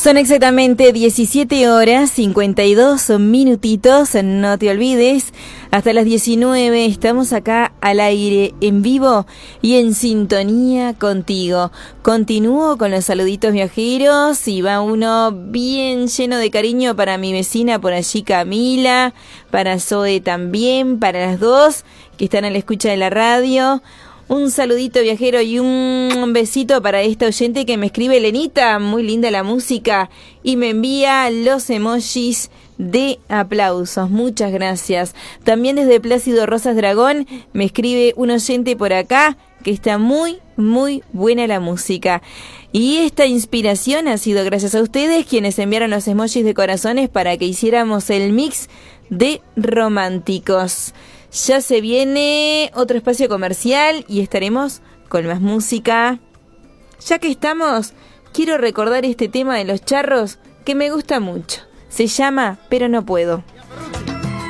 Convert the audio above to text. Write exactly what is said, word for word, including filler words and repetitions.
Son exactamente diecisiete horas cincuenta y dos minutitos, no te olvides, hasta las diecinueve estamos acá al aire, en vivo y en sintonía contigo. Continúo con los saluditos viajeros y va uno bien lleno de cariño para mi vecina por allí, Camila, para Zoe también, para las dos que están a la escucha de la radio. Un saludito viajero y un besito para esta oyente que me escribe, Lenita, muy linda la música, y me envía los emojis de aplausos. Muchas gracias. También desde Plácido Rosas Dragón me escribe un oyente por acá que está muy, muy buena la música. Y esta inspiración ha sido gracias a ustedes, quienes enviaron los emojis de corazones para que hiciéramos el mix de románticos. Ya se viene otro espacio comercial y estaremos con más música. Ya que estamos, quiero recordar este tema de los charros que me gusta mucho. Se llama Pero no puedo.